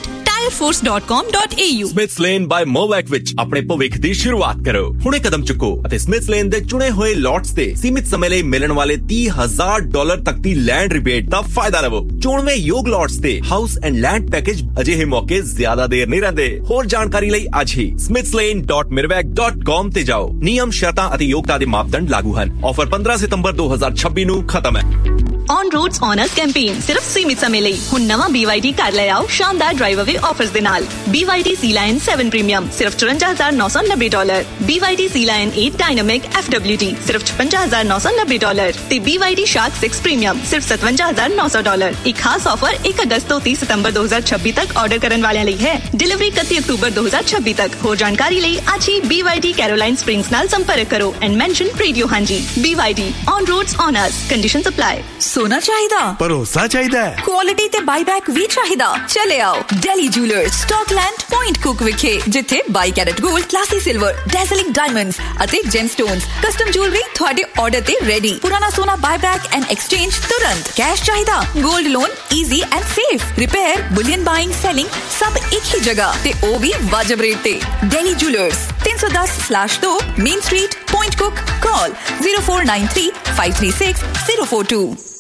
tyre force dot com dot A you. Smiths lane bye मोवैक विच अपने भविख दी शुरुआत करो। हुणे कदम चुको ਅਤੇ Smiths लेन ਦੇ ਚੁਣੇ ਹੋਏ lotus ਤੇ ਸੀਮਿਤ ਸਮੇਂ ਲਈ ਮਿਲਣ ਵਾਲੇ तीस हज़ार ਡਾਲਰ ਤੱਕ ਦੀ ਲੈਂਡ ਰਿਬੇਟ ਦਾ ਫਾਇਦਾ ਲਵੋ। ਚੁਣਵੇਂ ਯੋਗ ਲੋਟਸ ਤੇ ਹਾਊਸ ਐਂਡ ਲੈਂਡ ਪੈਕੇਜ ਅਜਿਹੇ ਮੌਕੇ ਜ਼ਿਆਦਾ ਦੇਰ ਨਹੀਂ ਰਹਿੰਦੇ। ਹੋਰ ਜਾਣਕਾਰੀ ਲਈ ਅੱਜ ਹੀ smiths lane dot mirwak dot com ਤੇ ਜਾਓ। ਨਿਯਮ ਸ਼ਰਤਾਂ ਅਤੇ ਯੋਗਤਾ ਦੇ ਮਾਪਦੰਡ ਲਾਗੂ ਹਨ। ਆਫਰ पंद्रह सितंबर दो हज़ार छब्बीस ਨੂੰ ਖਤਮ ਹੈ। ऑन रोड्स ऑनर्स कैंपेन सिर्फ सीमित समय ਲਈ ਹੁਣ ਨਵਾਂ B Y D ਕਾਰ ਲੈ ਆਓ ਸ਼ਾਨਦਾਰ ਡਰਾਈਵ ਅਵੇ ਆਫਰਸ ਦੇ ਨਾਲ। B Y D Sea Lion seven premium ਸਿਰਫ चौरानवे हज़ार नौ सौ नब्बे dollar, B Y D Sea Lion eight dynamic F W D ਸਿਰਫ छप्पन हज़ार नौ सौ नब्बे ਡਾਲਰ ਤੇ B Y D Shark six premium ਸਿਰਫ सत्तावन हज़ार नौ सौ ਡਾਲਰ। ਇੱਕ ਖਾਸ ਆਫਰ एक अगस्त ਤੋਂ तीस सितंबर दो हज़ार छब्बीस तक ਆਰਡਰ ਕਰਨ ਵਾਲਿਆਂ ਲਈ ਹੈ। ਡਿਲੀਵਰੀ इकतीस अक्टूबर दो हज़ार छब्बीस तक। ਹੋਰ ਜਾਣਕਾਰੀ ਲਈ ਅੱਜ ਹੀ B Y D Caroline Springs ਨਾਲ ਸੰਪਰਕ ਕਰੋ ਐਂਡ ਮੈਂਸ਼ਨ ਰੇਡੀਓ ਹਾਂਜੀ। B Y D on roads honours conditions apply. सोना चाहिदा ਭਰੋਸਾ ਚਾਹੀਦਾ ਹੈ, ਕੁਆਲਿਟੀ ਤੇ ਬਾਈਬੈਕ ਵੀ ਚਾਹੀਦਾ। ਚਲੇ ਆਓ ਡੈਲੀ ਜੂਲਰਸ ਸਟਾਕਲੈਂਡ ਪੁਆਇੰਟ ਕੁਕ ਵਿਖੇ, ਜਿੱਥੇ ਬਾਈ ਕੈਰਟ 골ਡ, ਕਲਾਸੀ ਸਿਲਵਰ, ਡੈਜ਼ਲਿੰਗ ਡਾਇਮੰਡਸ ਅਤੇ ਜੈਮਸਟੋਨਸ ਕਸਟਮ ਜੁਐਲਰੀ ਤੁਹਾਡੇ ਆਰਡਰ ਤੇ ਰੈਡੀ। ਪੁਰਾਣਾ ਸੋਨਾ ਬਾਈਬੈਕ ਐਂਡ ਐਕਸਚੇਂਜ ਤੁਰੰਤ। ਕੈਸ਼ ਚਾਹੀਦਾ, 골ਡ loan easy and safe. Repair, bullion buying, selling ਸਭ ਇੱਕ ਹੀ ਜਗ੍ਹਾ ਤੇ ਉਹ ਵੀ ਵਾਜਬ ਰੇਟ ਤੇ। ਡੈਲੀ ਜੂਲਰਸ तीन सौ दस स्लैश दो main street, point cook. Call zero four nine three five three six zero four two।